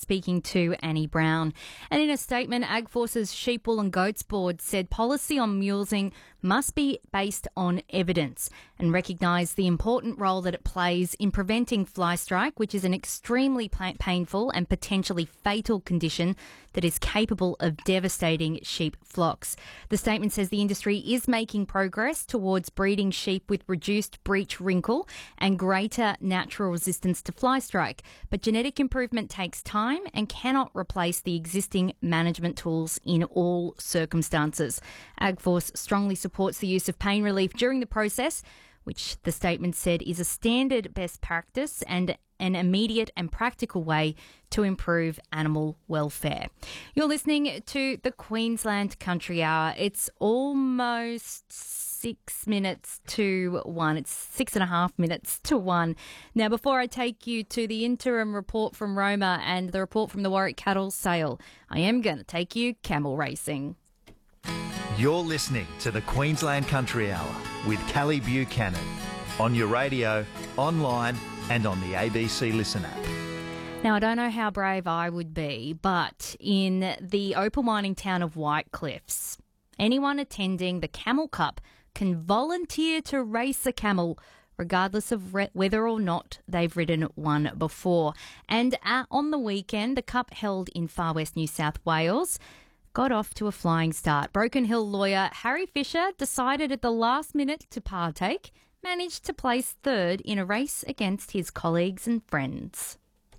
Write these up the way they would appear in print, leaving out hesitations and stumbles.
speaking to Annie Brown. And in a statement, AgForce's Sheep, Wool and Goats Board said policy on mulesing must be based on evidence and recognise the important role that it plays in preventing fly strike, which is an extremely painful and potentially fatal condition that is capable of devastating sheep flocks. The statement says the industry is making progress towards breeding sheep with reduced breech wrinkle and greater natural resistance to fly strike, but genetic improvement takes time and cannot replace the existing management tools in all circumstances. AgForce strongly supports the use of pain relief during the process, which the statement said is a standard best practice and an immediate and practical way to improve animal welfare. You're listening to the Queensland Country Hour. It's almost 6 minutes to 1. It's 6.5 minutes to 1. Now, before I take you to the interim report from Roma and the report from the Warwick Cattle Sale, I am going to take you camel racing. You're listening to the Queensland Country Hour with Callie Buchanan on your radio, online and on the ABC Listen app. Now, I don't know how brave I would be, but in the opal mining town of White Cliffs, anyone attending the Camel Cup can volunteer to race a camel regardless of whether or not they've ridden one before. And on the weekend, the Cup held in Far West New South Wales got off to a flying start. Broken Hill lawyer Harry Fisher decided at the last minute to partake, managed to place third in a race against his colleagues and friends.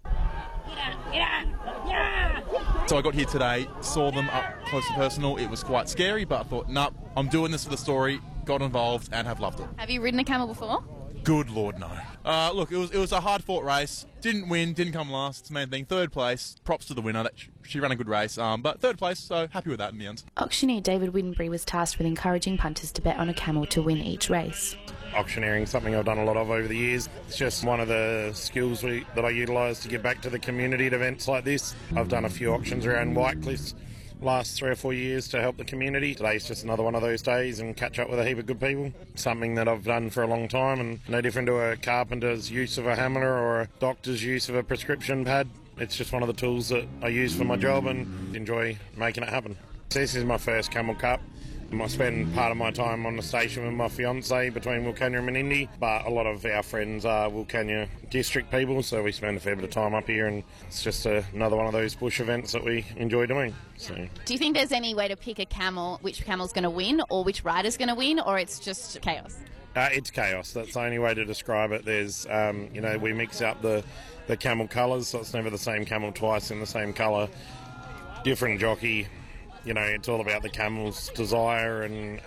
So I got here today, saw them up close and personal. It was quite scary, but I thought, nah, I'm doing this for the story, got involved and have loved it. Have you ridden a camel before? Good Lord, no. Look, it was a hard-fought race. Didn't win, didn't come last. It's the main thing. Third place. Props to the winner. She ran a good race. But third place, so happy with that in the end. Auctioneer David Winbury was tasked with encouraging punters to bet on a camel to win each race. Auctioneering, something I've done a lot of over the years. It's just one of the skills that I utilise to give back to the community at events like this. I've done a few auctions around White Cliffs last 3 or 4 years to help the community. Today's just another one of those days and catch up with a heap of good people. Something that I've done for a long time and no different to a carpenter's use of a hammer or a doctor's use of a prescription pad. It's just one of the tools that I use for my job and enjoy making it happen. So this is my first Camel Cup. I spend part of my time on the station with my fiancée between Wilcannia and Menindee, but a lot of our friends are Wilcannia district people, so we spend a fair bit of time up here, and it's just another one of those bush events that we enjoy doing. So, do you think there's any way to pick a camel, which camel's going to win, or which rider's going to win, or it's just chaos? It's chaos. That's the only way to describe it. There's, we mix up the camel colours, so it's never the same camel twice in the same colour. Different jockey. It's all about the camel's desire and,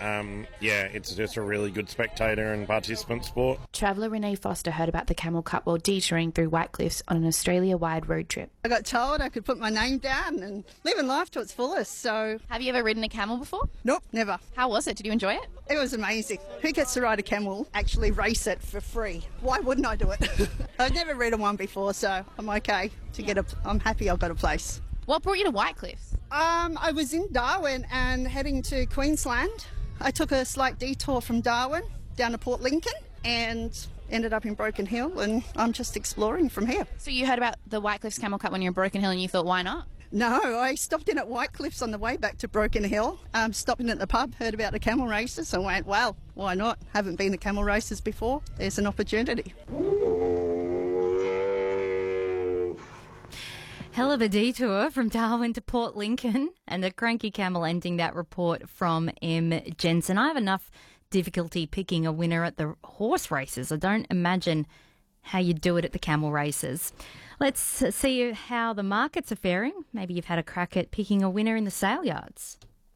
it's just a really good spectator and participant sport. Traveller Renee Foster heard about the Camel Cup while detouring through White Cliffs on an Australia-wide road trip. I got told I could put my name down and living life to its fullest, so... Have you ever ridden a camel before? Nope, never. How was it? Did you enjoy it? It was amazing. Who gets to ride a camel, actually race it for free? Why wouldn't I do it? I've never ridden one before, so I'm okay to I'm happy I've got a place. What brought you to White Cliffs? I was in Darwin and heading to Queensland. I took a slight detour from Darwin down to Port Lincoln and ended up in Broken Hill, and I'm just exploring from here. So you heard about the White Cliffs Camel Cup when you were in Broken Hill and you thought, why not? No, I stopped in at White Cliffs on the way back to Broken Hill, stopped in at the pub, heard about the camel races and went, well, why not? Haven't been to camel races before. There's an opportunity. Hell of a detour from Darwin to Port Lincoln, and the cranky camel ending that report from M. Jensen. I have enough difficulty picking a winner at the horse races. I don't imagine how you do it at the camel races. Let's see how the markets are faring. Maybe you've had a crack at picking a winner in the sale yards.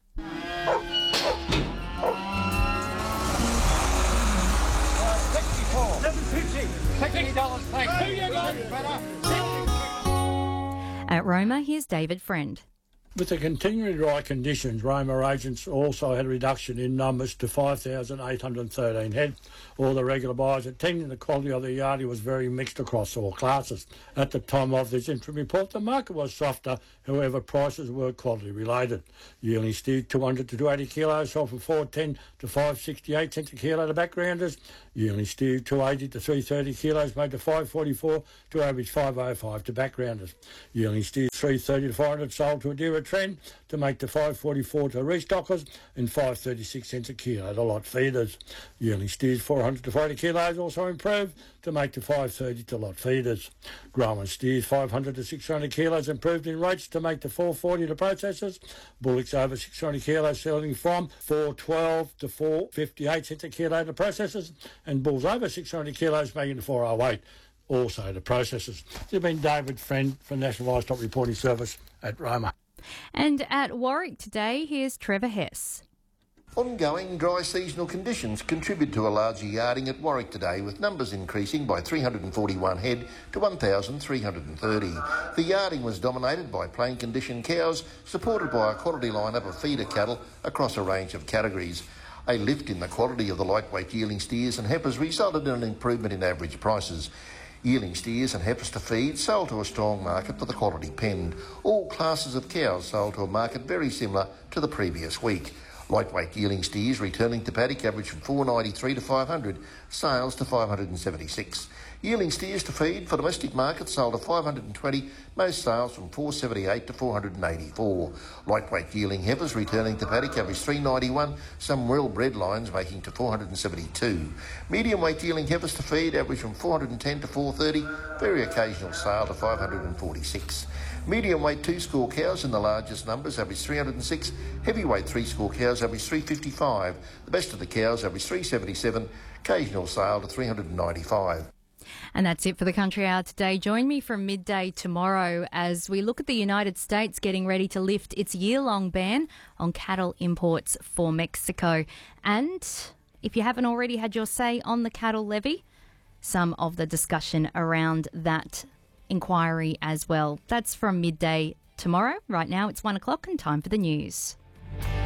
At Roma, here's David Friend. With the continuing dry conditions, Roma agents also had a reduction in numbers to 5,813 head. All the regular buyers attending, the quality of the yardie was very mixed across all classes. At the time of this interim report, the market was softer, however prices were quality related. Yearling steer 200 to 280 kilos sold from 410 to 568 cents a kilo to backgrounders. Yearling steer 280 to 330 kilos made to 544 to average 505 to backgrounders. Yearling steer 330 to 400 sold to Adira Trend to make the 544 to restockers and 536 cents a kilo to lot feeders. Yearling steers 400 to 40 kilos also improved to make the 530 to lot feeders. Growing steers 500 to 600 kilos improved in rates to make the 440 to processors. Bullocks over 600 kilos selling from 412 to 458 cents a kilo to processors, and bulls over 600 kilos making the 408 also to processors. This has been David Friend from National Livestock Reporting Service at Roma. And at Warwick today, here's Trevor Hess. Ongoing dry seasonal conditions contribute to a larger yarding at Warwick today, with numbers increasing by 341 head to 1,330. The yarding was dominated by plain condition cows, supported by a quality lineup of feeder cattle across a range of categories. A lift in the quality of the lightweight yearling steers and heifers resulted in an improvement in average prices. Yearling steers and heifers to feed sold to a strong market for the quality penned. All classes of cows sold to a market very similar to the previous week. Lightweight yearling steers returning to paddock average from 493 to 500, sales to 576. Yearling steers to feed for domestic markets sold to 520, most sales from 478 to 484. Lightweight yearling heifers returning to paddock average 391, some real bred lines making to 472. Medium weight yearling heifers to feed average from 410 to 430, very occasional sale to 546. Medium weight 2-score cows in the largest numbers average 306, heavyweight 3-score cows average 355, the best of the cows average 377, occasional sale to 395. And that's it for the Country Hour today. Join me from midday tomorrow as we look at the United States getting ready to lift its year-long ban on cattle imports for Mexico. And if you haven't already had your say on the cattle levy, some of the discussion around that inquiry as well. That's from midday tomorrow. Right now it's 1 o'clock and time for the news.